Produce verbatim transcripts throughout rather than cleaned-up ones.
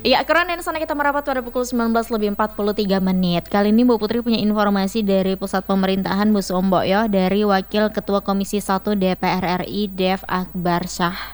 Iya, keren dan sana kita merapat pada pukul sembilan belas lebih empat puluh tiga menit. Kali ini Bu Putri punya informasi dari Pusat Pemerintahan Bu Sombo ya, dari Wakil Ketua Komisi satu D P R R I Dev Akbar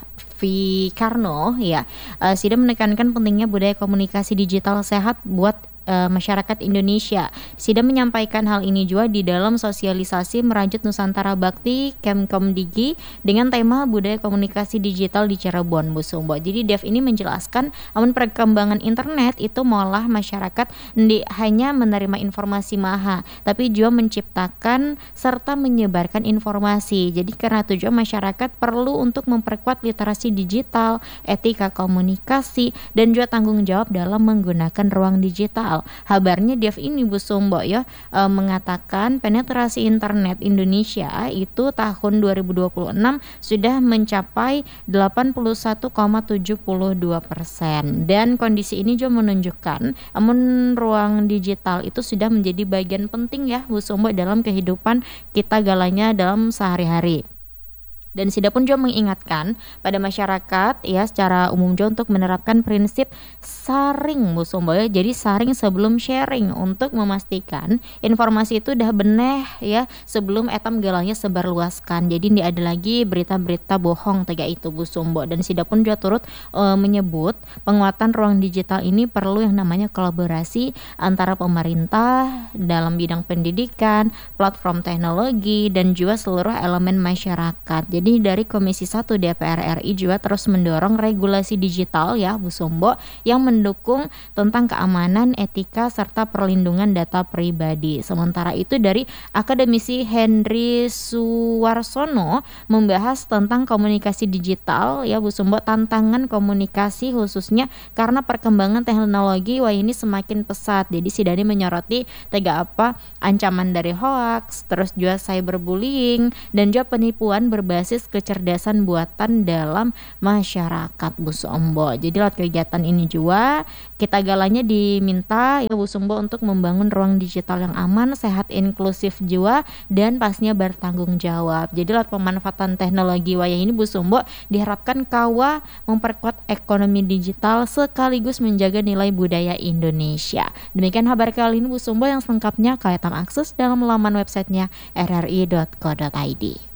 Syahfi Karno ya. Uh, Sida menekankan pentingnya budaya komunikasi digital sehat buat uh, masyarakat Indonesia. Sida menyampaikan hal ini juga di dalam sosialisasi Merajut Nusantara Bakti Kemkomdigi dengan tema budaya komunikasi digital di Cirebon Bu Sumbo. Jadi Dev ini menjelaskan namun perkembangan internet itu malah masyarakat di, hanya menerima informasi maha, tapi juga menciptakan serta menyebarkan informasi. Jadi karena tujuan masyarakat perlu untuk memperkuat literasi digital, etika komunikasi, dan juga tanggung jawab dalam menggunakan ruang digital. Habarnya Dev ini Bu Sumbo ya e, mengatakan penetrasi internet Indonesia itu tahun dua ribu dua puluh enam sudah mencapai delapan puluh satu koma tujuh dua persen, dan kondisi ini juga menunjukkan namun ruang digital itu sudah menjadi bagian penting ya Bu Sumbo dalam kehidupan kita galanya dalam sehari-hari. Dan Sida pun juga mengingatkan pada masyarakat ya secara umum juga untuk menerapkan prinsip saring Bu Sumbo ya. Jadi saring sebelum sharing untuk memastikan informasi itu udah bener ya sebelum etam galanya sebarluaskan. Jadi tidak ada lagi berita-berita bohong tega itu Bu Sumbo. Dan Sida pun juga turut e, menyebut penguatan ruang digital ini perlu yang namanya kolaborasi antara pemerintah dalam bidang pendidikan, platform teknologi, dan juga seluruh elemen masyarakat. Jadi dari Komisi satu D P R R I juga terus mendorong regulasi digital ya Bu Sombo yang mendukung tentang keamanan, etika, serta perlindungan data pribadi. Sementara itu dari akademisi Henry Suwarsono membahas tentang komunikasi digital ya Bu Sombo, tantangan komunikasi khususnya karena perkembangan teknologi wah ini semakin pesat. Jadi Sidani menyoroti tega apa ancaman dari hoax, terus juga cyberbullying, dan juga penipuan berbasis kecerdasan buatan dalam masyarakat Bu Sombo. Jadi lewat kegiatan ini juga kita galanya diminta ya Bu Sombo untuk membangun ruang digital yang aman, sehat, inklusif juga, dan pastinya bertanggung jawab. Jadi lewat pemanfaatan teknologi wayah ini Bu Sombo diharapkan kawa memperkuat ekonomi digital sekaligus menjaga nilai budaya Indonesia. Demikian kabar kali ini Bu Sombo, yang selengkapnya kalian akses dalam laman websitenya r r i dot co dot i d.